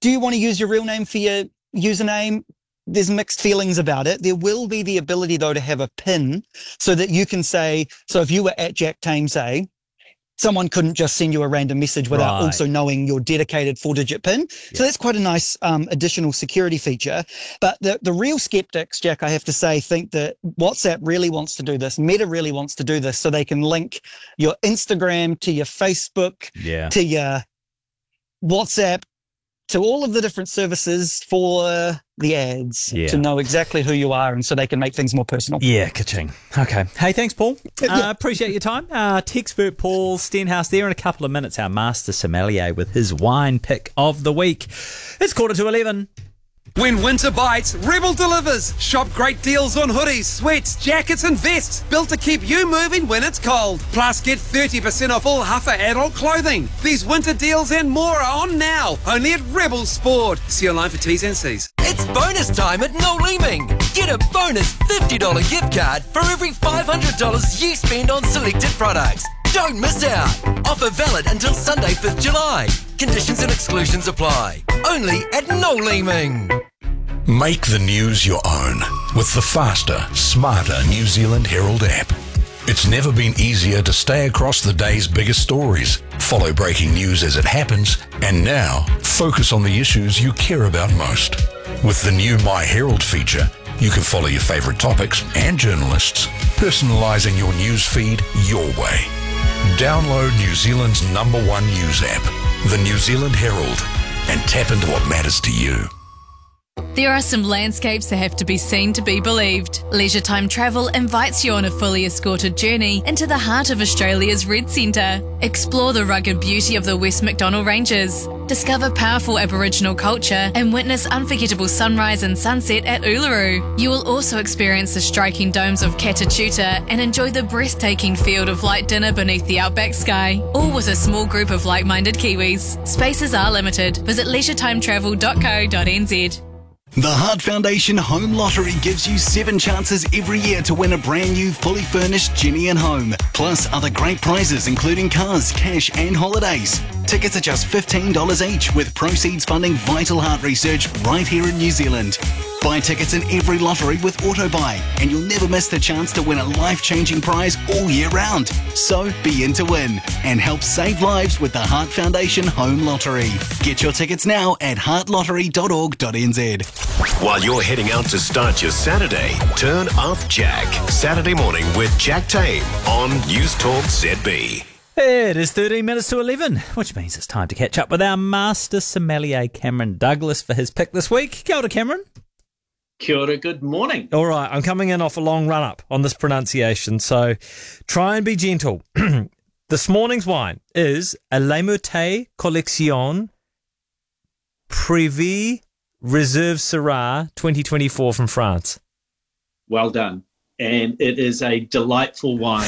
Do you want to use your real name for your username? There's mixed feelings about it. There will be the ability, though, to have a PIN so that you can say, so if you were at Jack Tame, say, someone couldn't just send you a random message without also knowing your dedicated 4-digit PIN. So that's quite a nice additional security feature. But the real skeptics, Jack, I have to say, think that WhatsApp really wants to do this. Meta really wants to do this so they can link your Instagram to your Facebook, to your WhatsApp, to all of the different services for the ads to know exactly who you are, and so they can make things more personal. Yeah, ka-ching. Okay. Hey, thanks, Paul. Appreciate your time. Textpert Paul Stenhouse there in a couple of minutes, our master sommelier with his wine pick of the week. It's 11:15. When winter bites, Rebel delivers. Shop great deals on hoodies, sweats, jackets and vests, built to keep you moving when it's cold. Plus, get 30% off all Huffer adult clothing. These winter deals and more are on now, only at Rebel Sport. See you online for T's and C's. It's bonus time at Noel Leeming. Get a bonus $50 gift card for every $500 you spend on selected products. Don't miss out. Offer valid until Sunday, 5th July. Conditions and exclusions apply. Only at Noel Leeming. Make the news your own with the faster, smarter New Zealand Herald app. It's never been easier to stay across the day's biggest stories, follow breaking news as it happens, and now focus on the issues you care about most. With the new My Herald feature, you can follow your favourite topics and journalists, personalising your news feed your way. Download New Zealand's #1 news app, the New Zealand Herald, and tap into what matters to you. There are some landscapes that have to be seen to be believed. Leisure Time Travel invites you on a fully escorted journey into the heart of Australia's Red Centre. Explore the rugged beauty of the West Macdonnell Ranges. Discover powerful Aboriginal culture and witness unforgettable sunrise and sunset at Uluru. You will also experience the striking domes of Catatuta and enjoy the breathtaking field of light dinner beneath the outback sky, all with a small group of like-minded Kiwis. Spaces are limited. Visit leisuretimetravel.co.nz. The Heart Foundation Home Lottery gives you 7 chances every year to win a brand new fully furnished Ginny and Home, plus other great prizes including cars, cash and holidays. Tickets are just $15 each, with proceeds funding vital heart research right here in New Zealand. Buy tickets in every lottery with AutoBuy, and you'll never miss the chance to win a life-changing prize all year round. So be in to win and help save lives with the Heart Foundation Home Lottery. Get your tickets now at heartlottery.org.nz. While you're heading out to start your Saturday, turn up Jack. Saturday morning with Jack Tame on News Talk ZB. It is 13 minutes to 11, which means it's time to catch up with our master sommelier, Cameron Douglas, for his pick this week. Kia ora, Cameron. Kia ora, good morning. All right, I'm coming in off a long run-up on this pronunciation, so try and be gentle. This morning's wine is a Lemouté Collection Privée Reserve Syrah 2024 from France. Well done. And it is a delightful wine.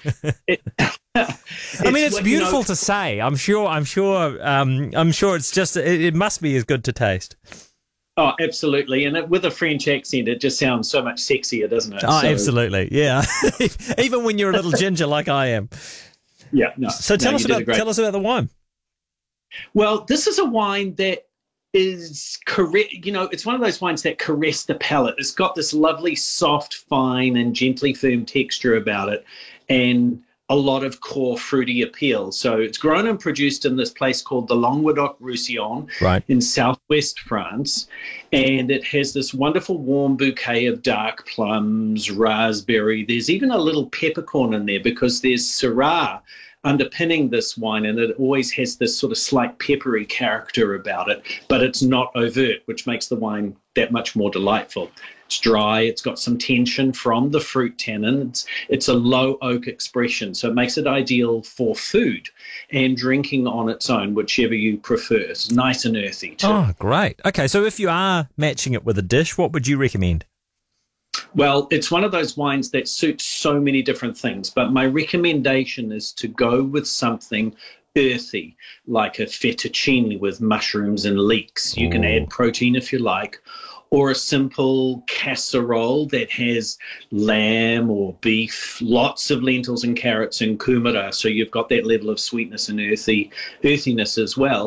It's beautiful to say. I'm sure it's just, it must be as good to taste. Oh, absolutely. And with a French accent, it just sounds so much sexier, doesn't it? Oh, absolutely. Yeah. Even when you're a little ginger like I am. Yeah. No. So tell us about the wine. Well, this is a wine that is correct. It's one of those wines that caress the palate. It's got this lovely, soft, fine, and gently firm texture about it, and a lot of core fruity appeal. So it's grown and produced in this place called the Languedoc-Roussillon in southwest France. And it has this wonderful warm bouquet of dark plums, raspberry. There's even a little peppercorn in there because there's Syrah underpinning this wine, and it always has this sort of slight peppery character about it, but it's not overt, which makes the wine that much more delightful. It's dry, it's got some tension from the fruit tannins, it's a low oak expression, so it makes it ideal for food and drinking on its own, whichever you prefer. It's nice and earthy too. Oh, great. Okay, so if you are matching it with a dish, what would you recommend? Well, it's one of those wines that suits so many different things, but my recommendation is to go with something earthy, like a fettuccine with mushrooms and leeks. You can add protein if you like, or a simple casserole that has lamb or beef, lots of lentils and carrots and kumara, so you've got that level of sweetness and earthiness as well.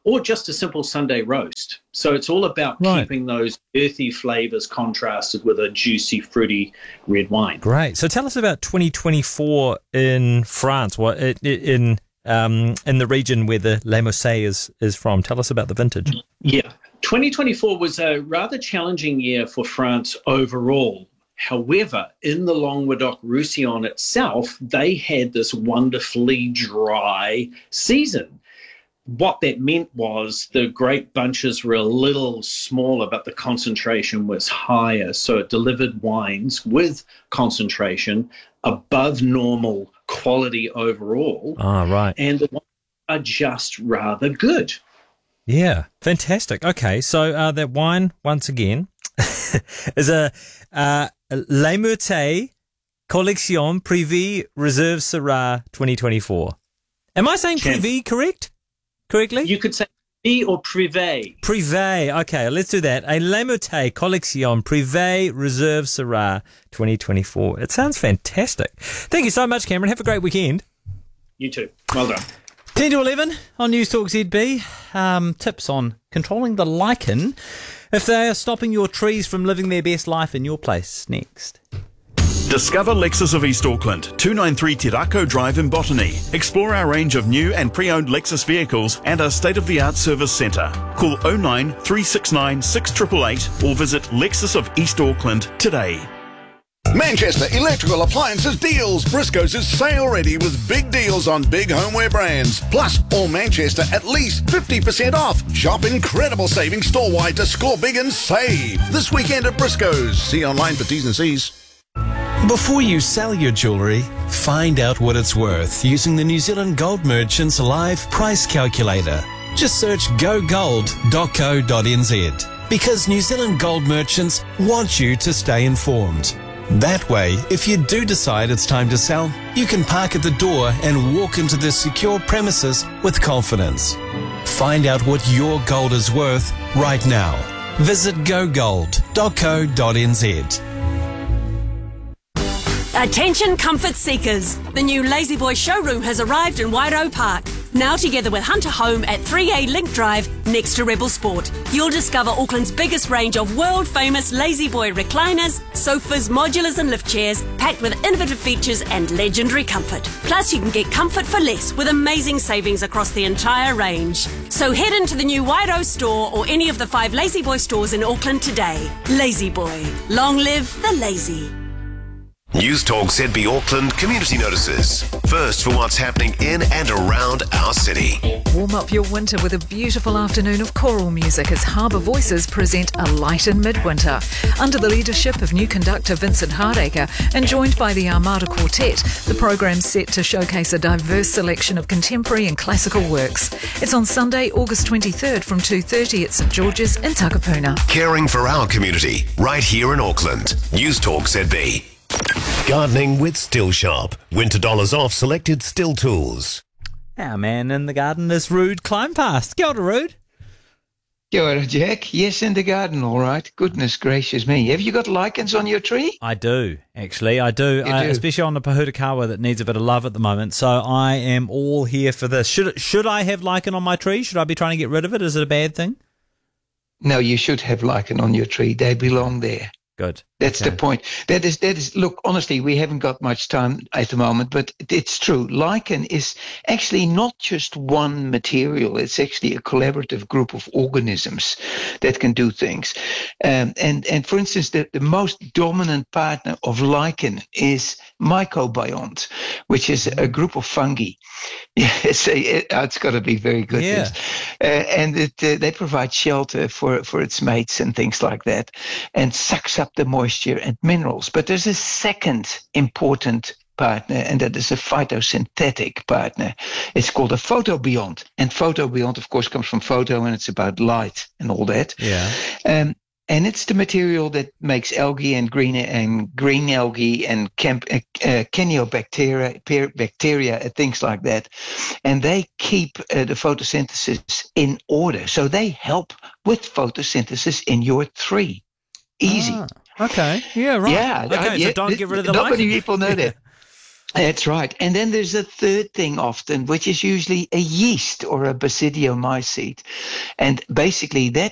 or just a simple Sunday roast. So it's all about keeping those earthy flavors contrasted with a juicy, fruity red wine. Great. So tell us about 2024 in France, in the region where the Les Mosaic is from. Tell us about the vintage. Yeah. 2024 was a rather challenging year for France overall. However, in the Languedoc-Roussillon itself, they had this wonderfully dry season. What that meant was the grape bunches were a little smaller, but the concentration was higher. So it delivered wines with concentration above normal quality overall. Right. And the wines are just rather good. Yeah, fantastic. Okay, so that wine, once again, is a Les Mouettes Collection Privé Reserve Syrah 2024. Am I saying Privé correctly? You could say Privé or Privé. Privé. Okay, let's do that. A Les Mouettes Collection Privé Reserve Syrah 2024. It sounds fantastic. Thank you so much, Cameron. Have a great weekend. You too. Well done. 10 to 11 on News Talk ZB. Tips on controlling the lichen if they are stopping your trees from living their best life in your place. Next. Discover Lexus of East Auckland, 293 Te Rako Drive in Botany. Explore our range of new and pre-owned Lexus vehicles and our state-of-the-art service centre. Call 09 369 6888 or visit Lexus of East Auckland today. Manchester Electrical Appliances Deals. Briscoe's is sale ready with big deals on big homeware brands. Plus, all Manchester at least 50% off. Shop incredible savings store-wide to score big and save. This weekend at Briscoe's. See online for T's and C's. Before you sell your jewellery, find out what it's worth using the New Zealand Gold Merchants Live Price Calculator. Just search gogold.co.nz because New Zealand Gold Merchants want you to stay informed. That way, if you do decide it's time to sell, you can park at the door and walk into the secure premises with confidence. Find out what your gold is worth right now. Visit gogold.co.nz. Attention comfort seekers. The new Lazy Boy showroom has arrived in Wairau Park. Now together with Hunter Home at 3A Link Drive next to Rebel Sport. You'll discover Auckland's biggest range of world-famous Lazy Boy recliners, sofas, modulars and lift chairs packed with innovative features and legendary comfort. Plus you can get comfort for less with amazing savings across the entire range. So head into the new Wairau store or any of the 5 Lazy Boy stores in Auckland today. Lazy Boy. Long live the lazy. News Talk ZB Auckland community notices. First for what's happening in and around our city. Warm up your winter with a beautiful afternoon of choral music as Harbour Voices present A Light in Midwinter. Under the leadership of new conductor Vincent Hardacre and joined by the Armada Quartet, the programme's set to showcase a diverse selection of contemporary and classical works. It's on Sunday, August 23rd from 2:30 at St George's in Takapuna. Caring for our community, right here in Auckland. News Talk ZB. Gardening with Still Shop. Winter dollars off selected Still tools. Our man in the garden is Rude Climbpast. Kia ora, Rude. Kia ora, Jack. Yes, in the garden, all right. Goodness gracious me. Have you got lichens on your tree? I do, actually. I do. Especially on the Pahutakawa that needs a bit of love at the moment. So I am all here for this. Should I have lichen on my tree? Should I be trying to get rid of it? Is it a bad thing? No, you should have lichen on your tree. They belong there. Good. That's the point. That is, look, honestly, we haven't got much time at the moment, but it's true. Lichen is actually not just one material. It's actually a collaborative group of organisms that can do things. And for instance, the most dominant partner of lichen is mycobiont, which is a group of fungi. It's got to be very good. Yeah. And they provide shelter for its mates and things like that, and sucks up the moisture and minerals. But there's a second important partner, and that is a photosynthetic partner. It's called a photobiont. And photobiont, of course, comes from photo, and it's about light and all that. Yeah. And it's the material that makes algae and green algae and cyanobacteria, bacteria and things like that. And they keep the photosynthesis in order. So they help with photosynthesis in your tree. Easy. Okay. Yeah, right. Yeah. Okay, so don't get rid of the not lichen. many people know that. That's right. And then there's a third thing often, which is usually a yeast or a basidiomycete. And basically that